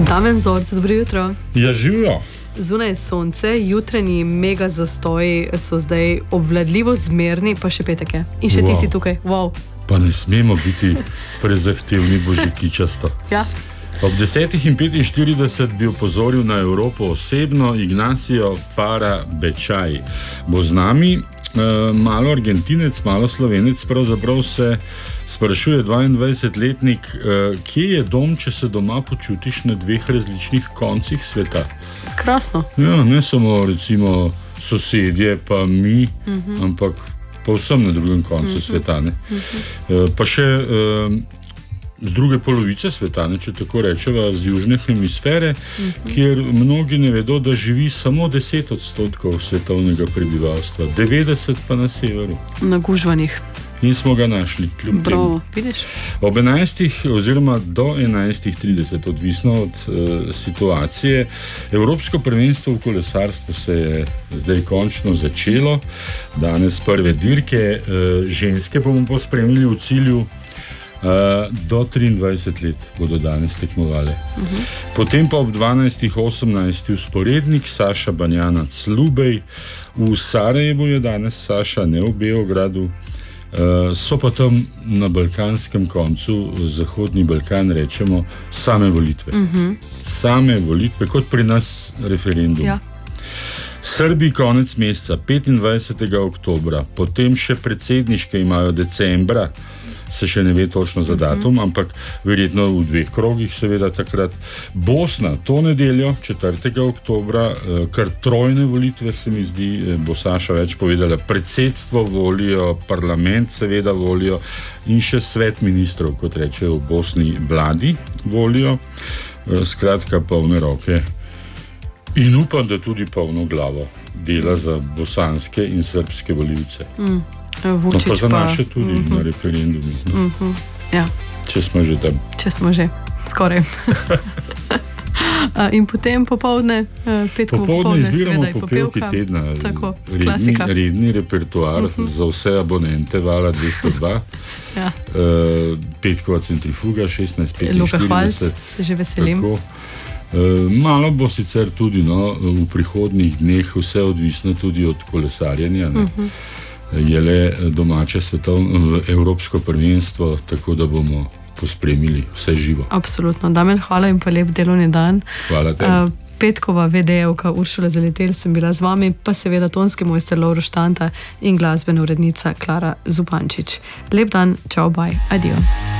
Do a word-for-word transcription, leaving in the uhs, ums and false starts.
Damen Zorc, dobro jutro. Ja, živijo. Zunaj je sonce, jutranji mega zastoji so zdaj obvladljivo zmerni, pa še petek je. In še wow. Ti si tukaj. Wow. Pa ne smemo biti prezahtevni božikičasto. Ja. Ob desetih in petinštirideset bi opozoril na Evropo osebno Ignacio Fara Bečaj. Bo z nami e, malo Argentinec, malo Slovenec, pravzaprav se sprašuje dvaindvajsetletnik, e, kje je dom, če se doma počutiš na dveh različnih koncih sveta. Krasno. Ja, ne samo recimo sosedje pa mi, uh-huh. ampak povsem na drugem koncu uh-huh. sveta. Ne? Uh-huh. E, pa še e, z druge polovice sveta, ne, če tako rečeva, z južne hemisfere, uh-huh. kjer mnogi ne vedo, da živi samo deset odstotkov svetovnega prebivalstva, devetdeset pa na severu. Na gužvanih. In smo ga našli, kljub Bravo, vidiš? Ob enajstih oziroma do enajstih trideset, odvisno od uh, situacije. Evropsko prvenstvo v kolesarstvu se je zdaj končno začelo. Danes prve dirke. Uh, ženske bomo pospremili v cilju. Uh, do triindvajset let bodo danes tekmovale. Uh-huh. Potem pa ob dvanajstih osemnajst usporednik Saša Banjanac Lubej. V Sarajevu je danes Saša, ne v Beogradu. Uh, so pa tam na balkanskem koncu, Zahodni Balkan, rečemo, same volitve. Uh-huh. Same volitve, kot pri nas referendum. Ja. Srbi konec meseca, petindvajsetega oktobra, potem še predsedniške imajo decembra, se še ne ve točno za datum, uh-huh. ampak verjetno v dveh krogih, seveda takrat. Bosna, to nedeljo, četrtega oktobra, kar trojne volitve, se mi zdi, bo Saša več povedala, predsedstvo volijo, parlament seveda volijo in še svet ministrov, kot rečejo v Bosni, vladi volijo, skratka polne roke. In upam, da tudi polno glavo dela za bosanske in srbske volivce. Mm. Vučić, no, pa za naše pa, tudi mm-hmm. na referendumi. Mm-hmm. Ja. Če smo že tam. Če smo že, skoraj. In potem popoldne, petko popoldne, izbiramo popevki tedna. Tako, redni, redni repertoar uh-huh. za vse abonente Vala dvesto dva. ja. uh, Petkova centrifuga, šestnajst petinštirideset. Luka Hvalc, se že veselim. Tako. Uh, malo bo sicer tudi no, v prihodnjih dneh, vse odvisno tudi od kolesarjenja. Uh-huh. Je le domače svetovno evropsko prvenstvo, tako da bomo pospremili vse živo. Absolutno. Damen, hvala in pa lep delovni dan. Hvala te. Uh, Petkova ve de evka Uršula Zaletelj sem bila z vami, pa seveda tonski mojster Lovro Štanta in glasbena urednica Klara Zupančič. Lep dan, čau, bye, adijo.